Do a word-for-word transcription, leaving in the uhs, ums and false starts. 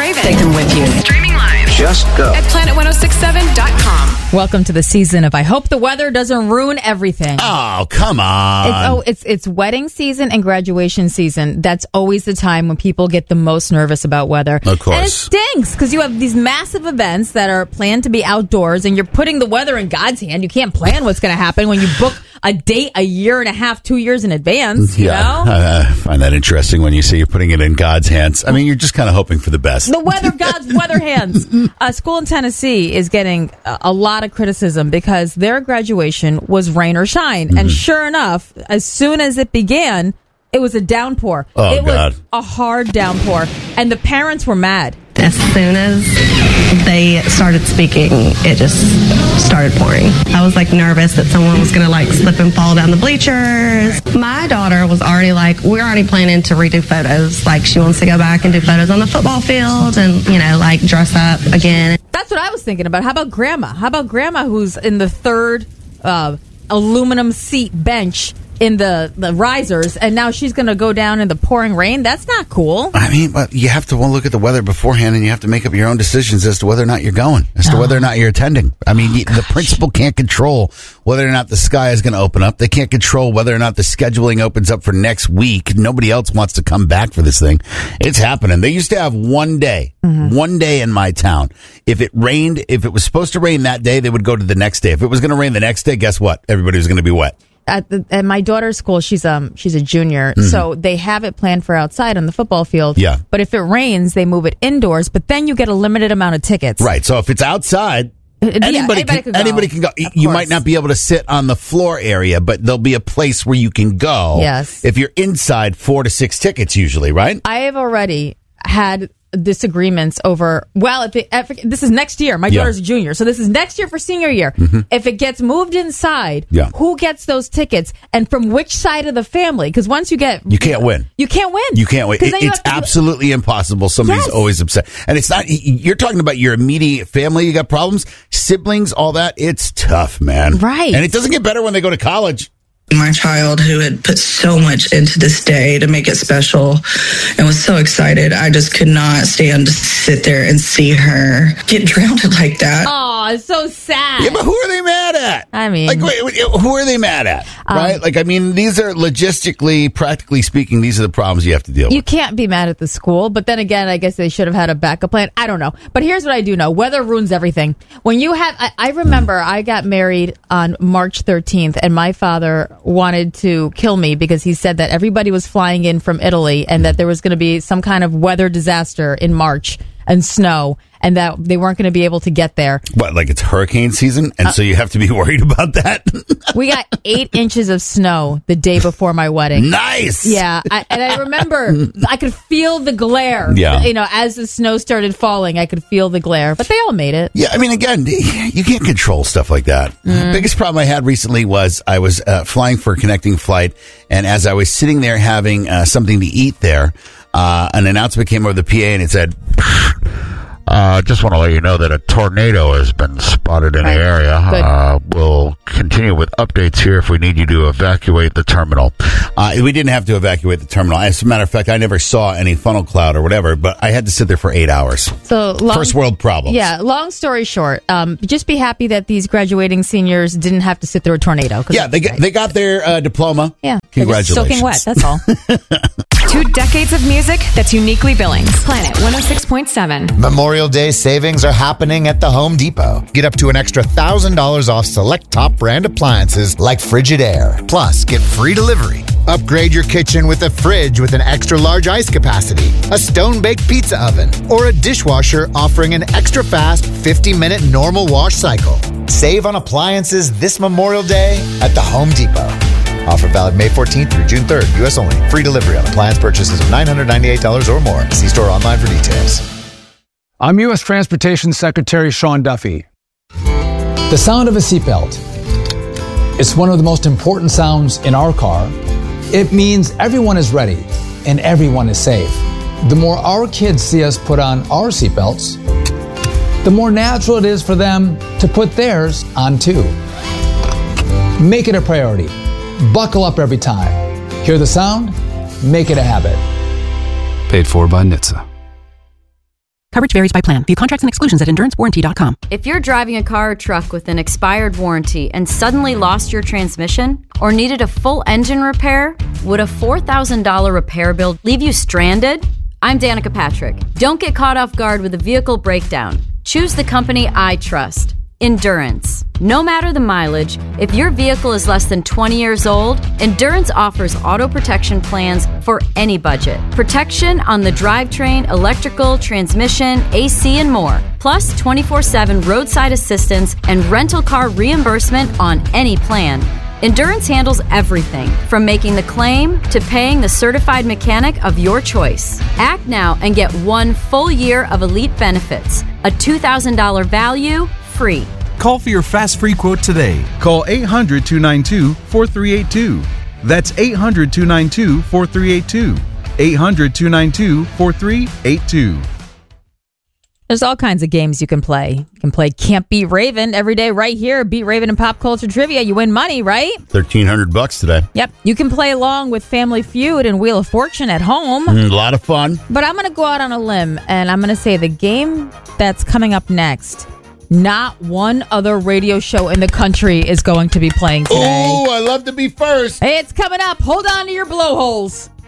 Raven. Take them with you. Streaming live. Just go. At planet ten sixty-seven dot com. Welcome to the season of I Hope the Weather Doesn't Ruin Everything. Oh, come on. It's, oh, it's it's wedding season and graduation season. That's always the time when people get the most nervous about weather. Of course. And it stinks because you have these massive events that are planned to be outdoors and you're putting the weather in God's hand. You can't plan what's going to happen when you book a date a year and a half, two years in advance. You yeah, know? uh, I find that interesting when you say you're putting it in God's hands. I mean, you're just kind of hoping for the best. The weather, God's weather hands. A school in Tennessee is getting a, a lot of criticism because their graduation was rain or shine. Mm-hmm. And sure enough, as soon as it began, it was a downpour. Oh, it God. was a hard downpour. And the parents were mad. As soon as they started speaking, it just started pouring. I was like nervous that someone was going to like slip and fall down the bleachers. My daughter was already like, we're already planning to redo photos. Like she wants to go back and do photos on the football field and, you know, like dress up again. That's what I was thinking about. How about grandma? How about grandma who's in the third uh, aluminum seat bench in the, the risers, and now she's going to go down in the pouring rain? That's not cool. I mean, but you have to well, look at the weather beforehand, and you have to make up your own decisions as to whether or not you're going, as to Oh. whether or not you're attending. I mean, you, the principal can't control whether or not the sky is going to open up. They can't control whether or not the scheduling opens up for next week. Nobody else wants to come back for this thing. It's happening. They used to have one day, mm-hmm. one day in my town. If it rained, if it was supposed to rain that day, they would go to the next day. If it was going to rain the next day, guess what? Everybody was going to be wet. At, the, at my daughter's school, she's um she's a junior, Mm-hmm. so they have it planned for outside on the football field. Yeah. But if it rains, they move it indoors. But then you get a limited amount of tickets. Right. So if it's outside, Yeah, anybody, anybody can, could go. anybody can go. Of You course. might not be able to sit on the floor area, but there'll be a place where you can go. Yes. If you're inside, four to six tickets usually, right? I have already had disagreements over, well, if, it, if it- this is next year. My Yeah. daughter's a junior, so this is next year for senior year. Mm-hmm. If it gets moved inside, Yeah. who gets those tickets and from which side of the family? Because once you get, You can't win. you can't win. You can't wait. 'Cause It, then you it's have to do- absolutely impossible. Somebody's Yes. always upset. And it's not, you're talking about your immediate family. You got problems, siblings, all that. It's tough, man. Right. And it doesn't get better when they go to college. My child, who had put so much into this day to make it special and was so excited, I just could not stand to sit there and see her get drowned like that. Oh, it's so sad. Yeah, but who are they mad at? I mean- like, wait, wait, who are they mad at? Um, right? Like, I mean, these are logistically, practically speaking, these are the problems you have to deal You with. can't be mad at the school, but then again, I guess they should have had a backup plan. I don't know. But here's what I do know. Weather ruins everything. When you have, I, I remember I got married on March thirteenth, and my father wanted to kill me because he said that everybody was flying in from Italy and that there was going to be some kind of weather disaster in March and snow, and that they weren't going to be able to get there. What, like it's hurricane season? And Uh, so you have to be worried about that? We got eight inches of snow the day before my wedding. Nice. Yeah, I, and I remember I could feel the glare. Yeah. You know, as the snow started falling, I could feel the glare. But they all made it. Yeah, I mean, again, you can't control stuff like that. Mm. Biggest problem I had recently was I was uh, flying for a connecting flight, and as I was sitting there having uh, something to eat there, uh, an announcement came over the P A and it said, Uh, just want to let you know that a tornado has been spotted in Right. the area. Good. Uh, we'll continue with updates here if we need you to evacuate the terminal. Uh, we didn't have to evacuate the terminal. As a matter of fact, I never saw any funnel cloud or whatever, but I had to sit there for eight hours. So long, First world problems. Yeah, long story short, um, just be happy that these graduating seniors didn't have to sit through a tornado. 'cause Yeah, they got, they got their uh, diploma. yeah, they're just Congratulations. soaking wet. That's all. Two decades of music that's uniquely Billings. Planet one oh six point seven. Memorial Day savings are happening at the Home Depot. Get up to an extra one thousand dollars off select top brand appliances like Frigidaire. Plus, get free delivery. Upgrade your kitchen with a fridge with an extra large ice capacity, a stone-baked pizza oven, or a dishwasher offering an extra fast fifty minute normal wash cycle. Save on appliances this Memorial Day at the Home Depot. Offer valid May fourteenth through June third. U S only. Free delivery on appliance purchases of nine hundred ninety-eight dollars or more. See store online for details. I'm U S Transportation Secretary Sean Duffy. The sound of a seatbelt. It's one of the most important sounds in our car. It means everyone is ready and everyone is safe. The more our kids see us put on our seatbelts, the more natural it is for them to put theirs on too. Make it a priority. Buckle up every time. Hear the sound? Make it a habit. Paid for by N H T S A. Coverage varies by plan. View contracts and exclusions at endurance warranty dot com. If you're driving a car or truck with an expired warranty and suddenly lost your transmission or needed a full engine repair, would a four thousand dollars repair bill leave you stranded? I'm Danica Patrick. Don't get caught off guard with a vehicle breakdown. Choose the company I trust. Endurance. No matter the mileage, if your vehicle is less than twenty years old, Endurance offers auto protection plans for any budget. Protection on the drivetrain, electrical, transmission, A C, and more. Plus twenty-four seven roadside assistance and rental car reimbursement on any plan. Endurance handles everything from making the claim to paying the certified mechanic of your choice. Act now and get one full year of elite benefits. A two thousand dollars value, free. Call for your fast free quote today. Call eight hundred, two nine two, four three eight two. That's eight hundred, two nine two, four three eight two. eight hundred, two nine two, four three eight two. There's all kinds of games you can play. You can play Can't Beat Raven every day right here. Beat Raven in Pop Culture Trivia. You win money, right? thirteen hundred bucks today. Yep. You can play along with Family Feud and Wheel of Fortune at home. Mm, a lot of fun. But I'm going to go out on a limb, and I'm going to say the game that's coming up next, not one other radio show in the country is going to be playing today. Oh, I love to be first. It's coming up. Hold on to your blowholes.